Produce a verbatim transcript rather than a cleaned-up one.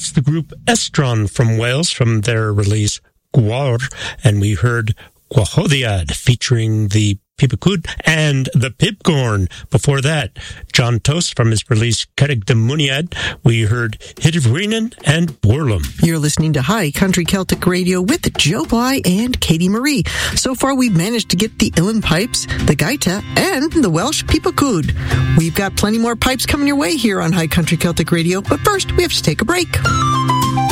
That's the group Estron from Wales from their release Gwar, and we heard Gwahoddiad featuring the Pibacud and the Pibgorn. Before that, John Tost from his release Cerrig de Muniad, we heard Hidivrinan and Borlum. You're listening to High Country Celtic Radio with Joe Bly and Katie Marie. So far, we've managed to get the Uilleann pipes, the Gaita, and the Welsh Pibacud. We've got plenty more pipes coming your way here on High Country Celtic Radio, but first, we have to take a break.